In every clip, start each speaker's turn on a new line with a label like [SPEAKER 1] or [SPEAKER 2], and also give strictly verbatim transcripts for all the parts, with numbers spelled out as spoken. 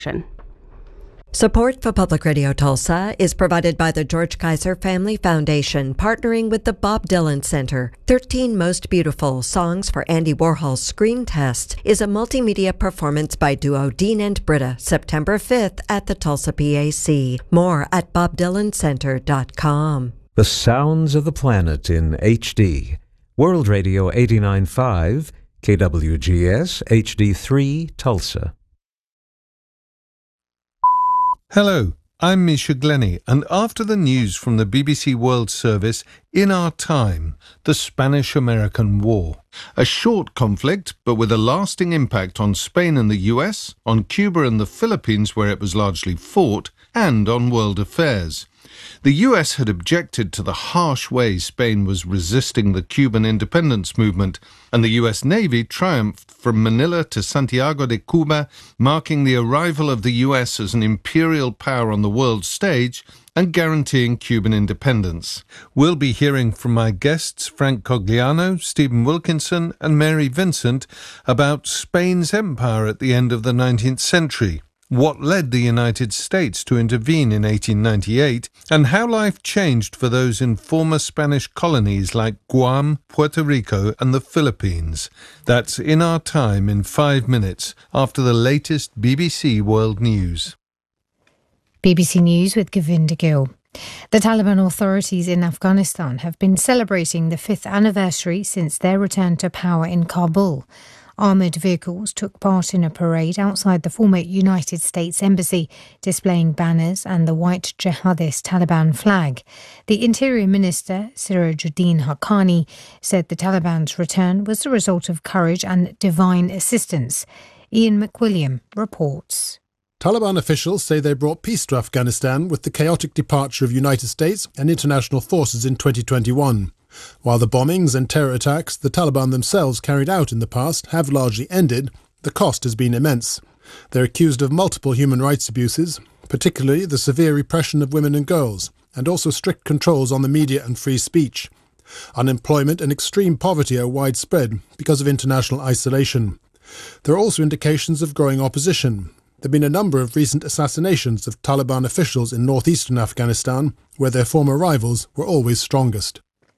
[SPEAKER 1] Support for Public Radio Tulsa is provided by the George Kaiser Family Foundation, partnering with the Bob Dylan Center. thirteen Most Beautiful Songs for Andy Warhol's Screen Test is a multimedia performance by duo Dean and Britta, September fifth at the Tulsa P A C. More at bob dylan center dot com.
[SPEAKER 2] The sounds of the planet in H D. World Radio eighty-nine point five, K W G S H D three, Tulsa.
[SPEAKER 3] Hello, I'm Misha Glenny, and after the news from the B B C World Service, In Our Time, the Spanish-American War. A short conflict, but with a lasting impact on Spain and the U S, on Cuba and the Philippines, where it was largely fought, and on world affairs. The U S had objected to the harsh way Spain was resisting the Cuban independence movement, and the U S Navy triumphed from Manila to Santiago de Cuba, marking the arrival of the U S as an imperial power on the world stage and guaranteeing Cuban independence. We'll be hearing from my guests Frank Cogliano, Stephen Wilkinson and Mary Vincent about Spain's empire at the end of the nineteenth century, what led the United States to intervene in eighteen ninety-eight, and how life changed for those in former Spanish colonies like Guam, Puerto Rico and the Philippines. That's In Our Time in five minutes after the latest B B C World News.
[SPEAKER 4] B B C News with Govinda Gill. The Taliban authorities in Afghanistan have been celebrating the fifth anniversary since their return to power in Kabul. Armoured vehicles took part in a parade outside the former United States Embassy, displaying banners and the white jihadist Taliban flag. The Interior Minister, Sirajuddin Haqqani, said the Taliban's return was the result of courage and divine assistance. Ian McWilliam reports.
[SPEAKER 5] Taliban officials say they brought peace to Afghanistan with the chaotic departure of United States and international forces in twenty twenty-one. While the bombings and terror attacks the Taliban themselves carried out in the past have largely ended, the cost has been immense. They're accused of multiple human rights abuses, particularly the severe repression of women and girls, and also strict controls on the media and free speech. Unemployment and extreme poverty are widespread because of international isolation. There are also indications of growing opposition. There have been a number of recent assassinations of Taliban officials in northeastern Afghanistan, where their former rivals were always strongest.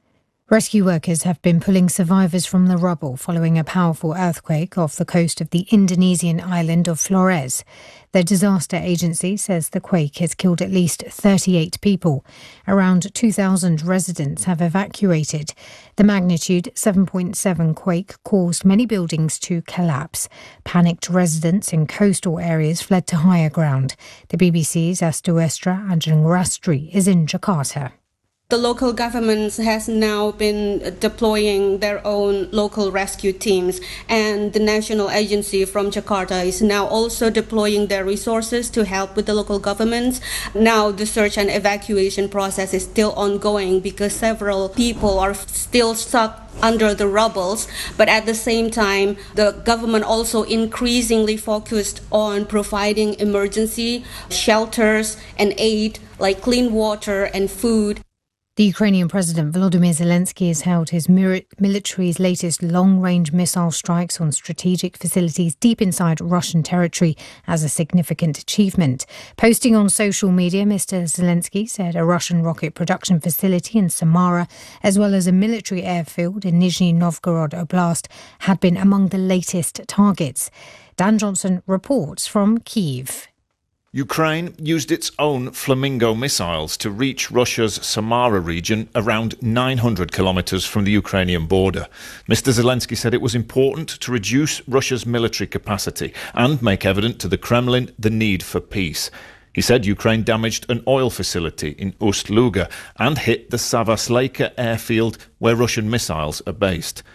[SPEAKER 4] Rescue workers have been pulling survivors from the rubble following a powerful earthquake off the coast of the Indonesian island of Flores. The disaster agency says the quake has killed at least thirty-eight people. Around two thousand residents have evacuated. The magnitude seven point seven quake caused many buildings to collapse. Panicked residents in coastal areas fled to higher ground. The B B C's Astuestra Ajangrastri is in Jakarta.
[SPEAKER 6] The local government has now been deploying their own local rescue teams, and the national agency from Jakarta is now also deploying their resources to help with the local governments. Now the search and evacuation process is still ongoing because several people are still stuck under the rubbles, but at the same time the government also increasingly focused on providing emergency shelters and aid like clean water and food.
[SPEAKER 4] The Ukrainian President Volodymyr Zelensky has held his military's latest long-range missile strikes on strategic facilities deep inside Russian territory as a significant achievement. Posting on social media, Mister Zelensky said a Russian rocket production facility in Samara, as well as a military airfield in Nizhny Novgorod Oblast, had been among the latest targets. Dan Johnson reports from Kyiv.
[SPEAKER 7] Ukraine used its own Flamingo missiles to reach Russia's Samara region around nine hundred kilometres from the Ukrainian border. Mister Zelensky said it was important to reduce Russia's military capacity and make evident to the Kremlin the need for peace. He said Ukraine damaged an oil facility in Ust-Luga and hit the Savasleika airfield where Russian missiles are based.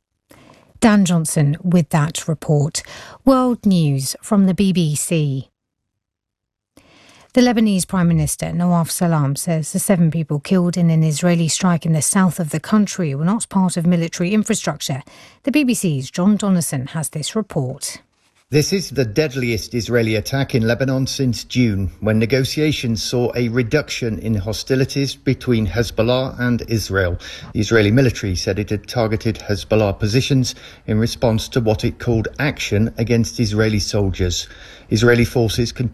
[SPEAKER 4] Dan Johnson with that report. World News from the B B C. The Lebanese Prime Minister Nawaf Salam says the seven people killed in an Israeli strike in the south of the country were not part of military infrastructure. The B B C's John Donnison has this report.
[SPEAKER 8] This is the deadliest Israeli attack in Lebanon since June, when negotiations saw a reduction in hostilities between Hezbollah and Israel. The Israeli military said it had targeted Hezbollah positions in response to what it called action against Israeli soldiers. Israeli forces continue